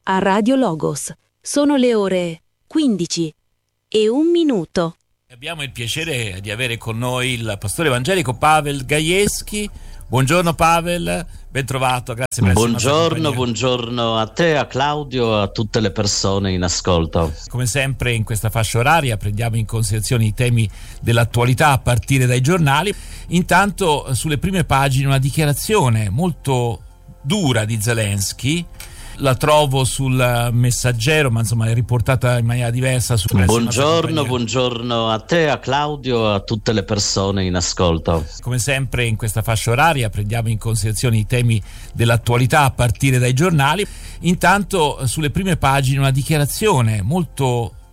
a Radio Logos. Sono le ore 15:01. Abbiamo il piacere di avere con noi il pastore evangelico Pavel Gajewski. Buongiorno Pavel, ben trovato, grazie per essere Buongiorno a te, a Claudio, a tutte le persone in ascolto. Come sempre in questa fascia oraria prendiamo in considerazione i temi dell'attualità a partire dai giornali. Intanto sulle prime pagine una dichiarazione molto dura di Zelensky. La trovo sul Messaggero, ma insomma è riportata in maniera diversa. Buongiorno a te, a Claudio, a tutte le persone in ascolto. Come sempre in questa fascia oraria prendiamo in considerazione i temi dell'attualità a partire dai giornali. Intanto sulle prime pagine una dichiarazione molto